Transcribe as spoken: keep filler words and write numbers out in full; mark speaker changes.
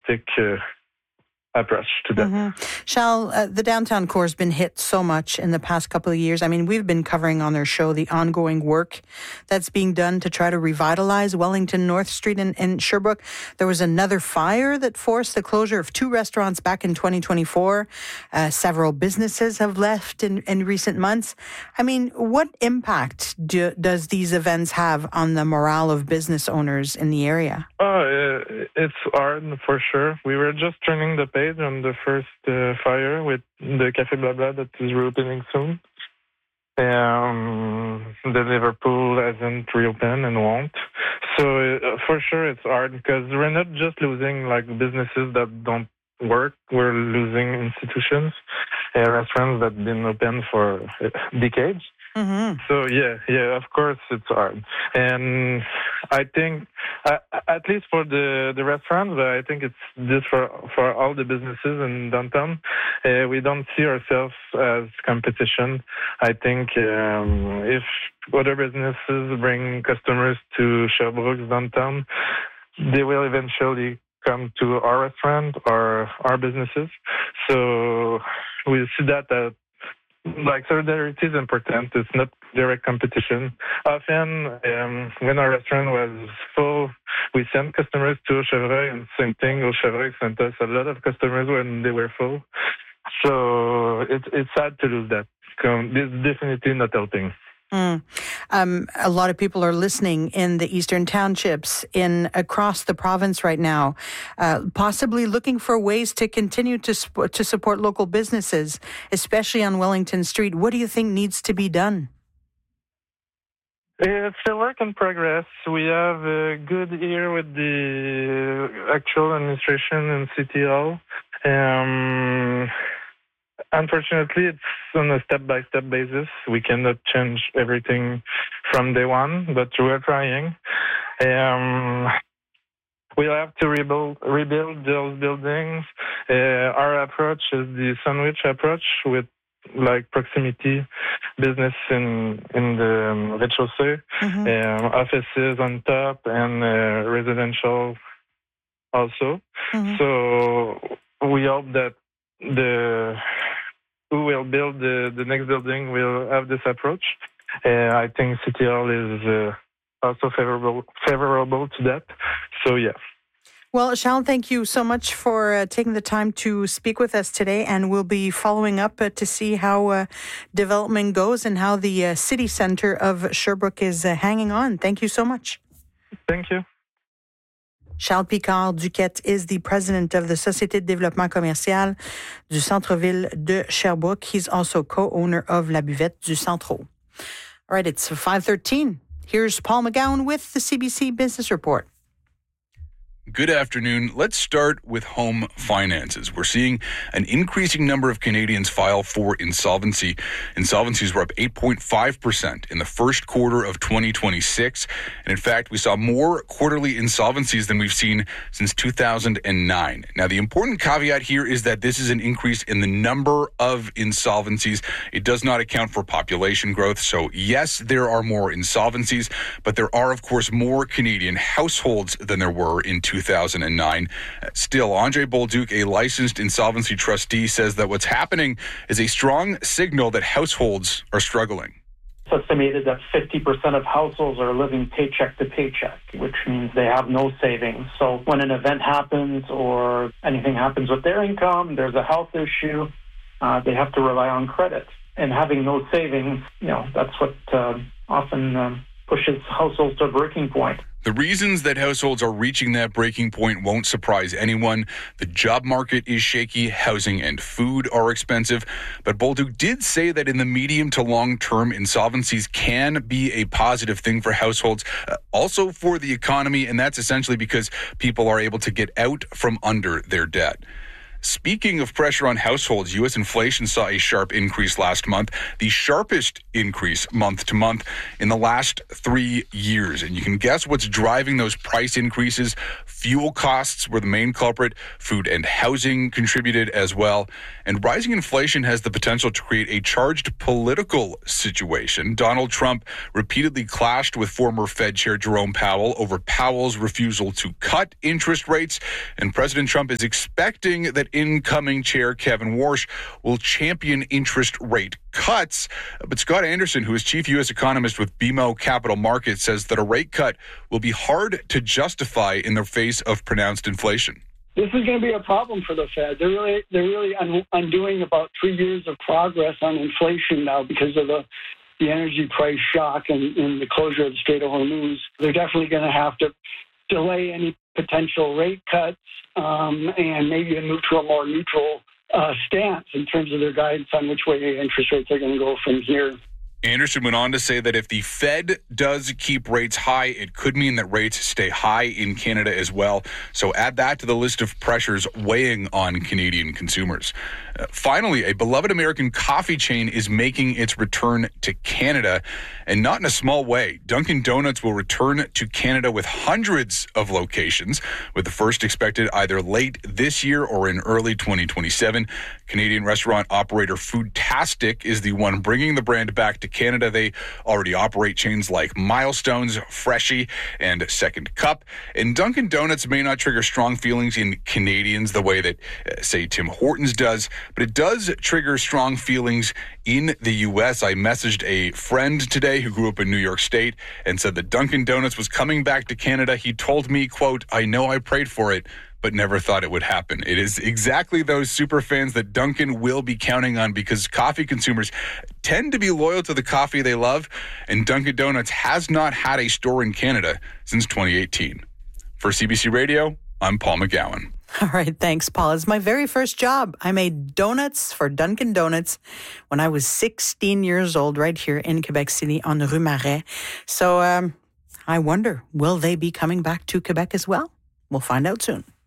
Speaker 1: holistic uh, approach to that.
Speaker 2: Mm-hmm. Charles, uh, the downtown core has been hit so much in the past couple of years. I mean, we've been covering on our show the ongoing work that's being done to try to revitalize Wellington North Street in, in Sherbrooke. There was another fire that forced the closure of two restaurants back in twenty twenty-four. Uh, several businesses have left in, in recent months. I mean, what impact do, does these events have on the morale of business owners in the area?
Speaker 1: Oh, uh, it's hard for sure. We were just turning the page on the first uh, fire with the Café Blabla that is reopening soon. Um, the Liverpool hasn't reopened and won't. So uh, for sure it's hard because we're not just losing like businesses that don't work. We're losing institutions, uh, restaurants that have been open for decades.
Speaker 2: Mm-hmm.
Speaker 1: So yeah, yeah, of course it's hard, and I think uh, at least for the the restaurants, but I think it's just for for all the businesses in downtown. Uh, we don't see ourselves as competition. I think um, if other businesses bring customers to Sherbrooke's downtown, they will eventually come to our restaurant or our businesses. So we see that at Like solidarity is important. It's not direct competition. Often, um, when our restaurant was full, we sent customers to Chevreuil, and same thing. Chevreuil sent us a lot of customers when they were full. So it's it's sad to lose that. It's definitely not helping.
Speaker 2: Mm. Um, a lot of people are listening in the eastern townships, in across the province right now, uh, possibly looking for ways to continue to sp- to support local businesses, especially on Wellington Street. What do you think needs to be done?
Speaker 1: It's a work in progress. We have a good ear with the actual administration and City Hall. Um, Unfortunately, it's on a step-by-step basis. We cannot change everything from day one, but we're trying. Um, we'll have to rebuild, rebuild those buildings. Uh, our approach is the sandwich approach with like proximity business in in the um, rez-de-chaussée, mm-hmm. um, offices on top, and uh, residential also. Mm-hmm. So we hope that the who will build the, the next building will have this approach. Uh, I think City Hall is uh, also favorable favorable to that. So yeah.
Speaker 2: Well, Charles, thank you so much for uh, taking the time to speak with us today, and we'll be following up uh, to see how uh, development goes and how the uh, city centre of Sherbrooke is uh, hanging on. Thank you so much.
Speaker 1: Thank you.
Speaker 2: Charles Picard-Duquette is the president of the Société de développement commercial du Centre-Ville de Sherbrooke. He's also co-owner of La Buvette du Centro. All right, it's five thirteen. Here's Paul McGowan with the C B C Business Report.
Speaker 3: Good afternoon. Let's start with home finances. We're seeing an increasing number of Canadians file for insolvency. Insolvencies were up eight point five percent in the first quarter of twenty twenty-six. And in fact, we saw more quarterly insolvencies than we've seen since two thousand nine. Now, the important caveat here is that this is an increase in the number of insolvencies. It does not account for population growth. So yes, there are more insolvencies, but there are, of course, more Canadian households than there were in two thousand nine. Still, Andre Bolduc, a licensed insolvency trustee, says that what's happening is a strong signal that households are struggling.
Speaker 4: It's estimated that fifty percent of households are living paycheck to paycheck, which means they have no savings. So when an event happens or anything happens with their income, there's a health issue, uh, they have to rely on credit. And having no savings, you know, that's what uh, often um, pushes households to a breaking point.
Speaker 3: The reasons that households are reaching that breaking point won't surprise anyone. The job market is shaky, housing and food are expensive. But Bolduc did say that in the medium to long term, insolvencies can be a positive thing for households, uh, also for the economy, and that's essentially because people are able to get out from under their debt. Speaking of pressure on households, U S inflation saw a sharp increase last month, the sharpest increase month to month in the last three years. And you can guess what's driving those price increases. Fuel costs were the main culprit. Food and housing contributed as well. And rising inflation has the potential to create a charged political situation. Donald Trump repeatedly clashed with former Fed Chair Jerome Powell over Powell's refusal to cut interest rates. And President Trump is expecting that incoming Chair Kevin Warsh will champion interest rate cuts. But Scott Anderson, who is chief U S economist with B M O Capital Markets, says that a rate cut will be hard to justify in the face of pronounced inflation.
Speaker 5: This is going to be a problem for the Fed. They're really they're really un- undoing about three years of progress on inflation now because of the the energy price shock and, and the closure of the Strait of Hormuz. They're definitely going to have to delay any potential rate cuts um, and maybe move to a more neutral uh, stance in terms of their guidance on which way interest rates are going to go from here.
Speaker 3: Anderson went on to say that if the Fed does keep rates high, it could mean that rates stay high in Canada as well. So add that to the list of pressures weighing on Canadian consumers. Uh, finally, a beloved American coffee chain is making its return to Canada, and not in a small way. Dunkin' Donuts will return to Canada with hundreds of locations, with the first expected either late this year or in early twenty twenty-seven. Canadian restaurant operator Foodtastic is the one bringing the brand back to Canada. They already operate chains like Milestones, Freshie, and Second Cup. And Dunkin' Donuts may not trigger strong feelings in Canadians the way that, uh, say, Tim Hortons does, but it does trigger strong feelings in the U S. I messaged a friend today who grew up in New York State and said that Dunkin' Donuts was coming back to Canada. He told me, quote, "I know I prayed for it, but never thought it would happen." It is exactly those super fans that Dunkin' will be counting on, because coffee consumers tend to be loyal to the coffee they love, and Dunkin' Donuts has not had a store in Canada since twenty eighteen. For C B C Radio, I'm Paul McGowan.
Speaker 2: All right, thanks, Paul. It's my very first job. I made donuts for Dunkin' Donuts when I was sixteen years old, right here in Quebec City on Rue Marais. So um, I wonder, will they be coming back to Quebec as well? We'll find out soon.